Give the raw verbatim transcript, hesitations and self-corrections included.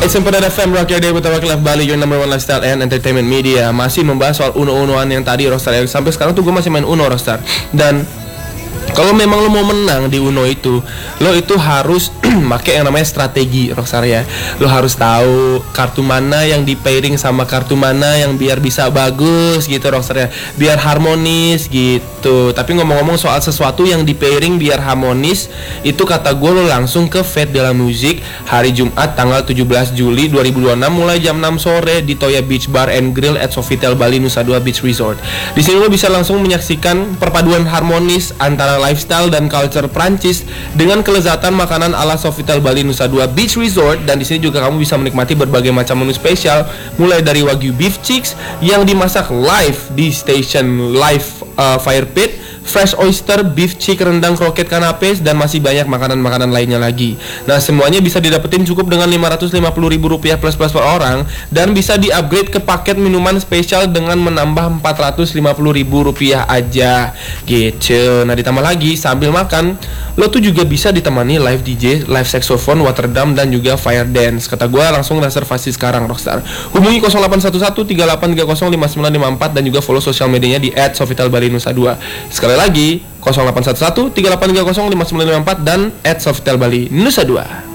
It's Sempedan F M, Rock Your Day with Rock Life Bali, your number one lifestyle and entertainment media. Masih membahas soal Uno-Unoan yang tadi Rockstar. Sampai sekarang tuh gue masih main Uno Rockstar. Dan kalau memang lo mau menang di Uno itu, lo itu harus pakai yang namanya strategi Rockstar ya. Lo harus tahu kartu mana yang di pairing sama kartu mana yang biar bisa bagus gitu Rockstar ya, biar harmonis gitu. Tapi ngomong-ngomong soal sesuatu yang di pairing biar harmonis, itu kata gue lo langsung ke Fête de la Musique hari Jumat tanggal tujuh belas Juli dua ribu dua puluh enam mulai jam enam sore di Toya Beach Bar and Grill at Sofitel Bali Nusa Dua Beach Resort. Di sini lo bisa langsung menyaksikan perpaduan harmonis antara lifestyle dan culture Prancis dengan kelezatan makanan ala Sofitel Bali Nusa Dua Beach Resort. Dan di sini juga kamu bisa menikmati berbagai macam menu spesial, mulai dari Wagyu beef chicks yang dimasak live di station live uh, fire pit, fresh oyster, beef chick, rendang, kroket, kanapes, dan masih banyak makanan-makanan lainnya lagi. Nah, semuanya bisa didapetin cukup dengan lima ratus lima puluh ribu rupiah plus plus per orang, dan bisa di-upgrade ke paket minuman spesial dengan menambah empat ratus lima puluh ribu rupiah aja gitu. Nah, ditambah lagi sambil makan, lo tuh juga bisa ditemani live D J, live saxophone, water drum, dan juga fire dance. Kata gue langsung reservasi sekarang Rockstar. Hubungi nol delapan satu satu tiga delapan tiga nol lima sembilan lima empat dan juga follow sosial medianya di et sofitel bali nusa dua. Sekali lagi nol delapan satu satu tiga delapan tiga nol lima sembilan lima empat dan et sofitel bali nusa dua.